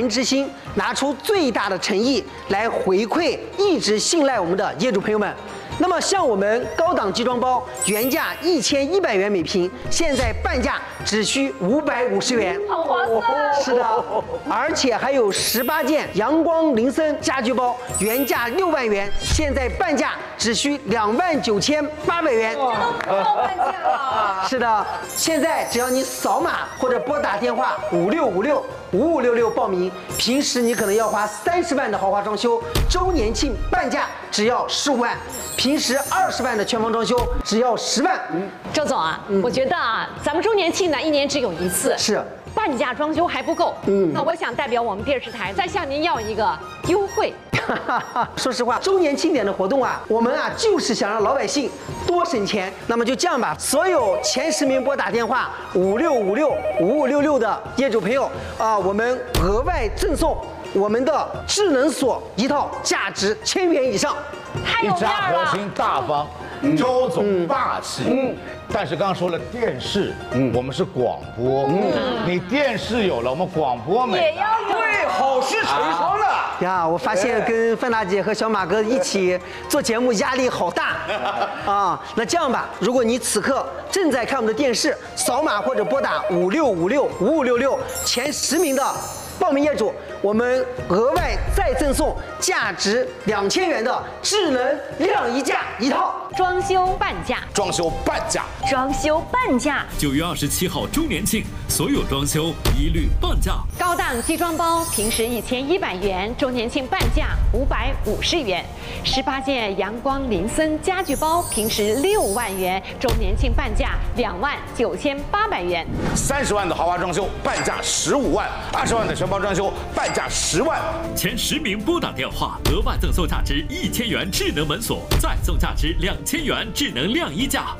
人之心，拿出最大的诚意来回馈一直信赖我们的业主朋友们。那么像我们高档集装包，原价1100元每平，现在半价只需550元， 好划算。 是的，而且还有18件阳光林森家居包，原价6万元，现在半价只需29800元。 这都不到半价了。 是的，现在只要你扫码或者拨打电话56565566报名，平时你可能要花30万的豪华装修，周年庆半价只要15万，平时20万的全房装修只要10万。 周总啊，我觉得啊，咱们周年庆呢，1年只有一次， 是半价装修还不够。那我想代表我们电视台再向您要一个优惠。 说实话，周年庆典的活动啊，我们啊就是想让老百姓多省钱。那么就这样吧，所有前10名拨打电话56565566的业主朋友啊，我们额外赠送我们的智能锁一套，价值1000元以上。 太有面一家儿了。 核心大方，周总霸气。但是刚刚说了电视，我们是广播，你电视有了，我们广播没了。 也要有。 对，好事成双的。 呀，我发现跟范大姐和小马哥一起做节目压力好大啊！那这样吧，如果你此刻正在看我们的电视，扫码或者拨打56565566，前10名的报名业主，我们额外再赠送价值2000元的智能晾衣架一套。 装修半价， 装修半价， 装修半价。 9月27号周年庆，所有装修一律半价。 高档集装包平时1100元，周年庆半价550元。18件阳光林森家具包平时6万元，周年庆半价29800元。 30万的豪华装修半价15万，20万的全包装修半价10万。 前10名拨打电话，额外赠送价值1000元智能门锁，再送价值2000元智能晾衣架。